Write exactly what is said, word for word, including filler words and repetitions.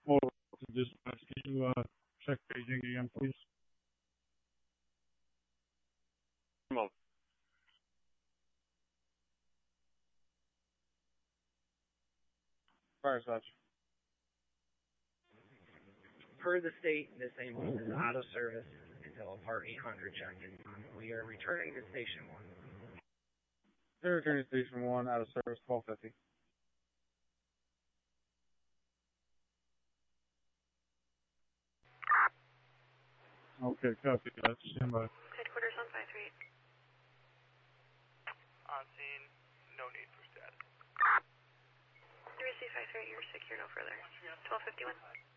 Well, dispatch, can you uh, check paging again, please? Come on. Fire such. Per the state, this ambulance is out of service until a Part eight hundred check-in. We are returning to Station one. They're returning to Station one, out of service, twelve fifty. Okay, copy that. Stand by. Headquarters on five three eight. On scene, no need for status. You receive five three eight, you're secure no further. twelve fifty-one.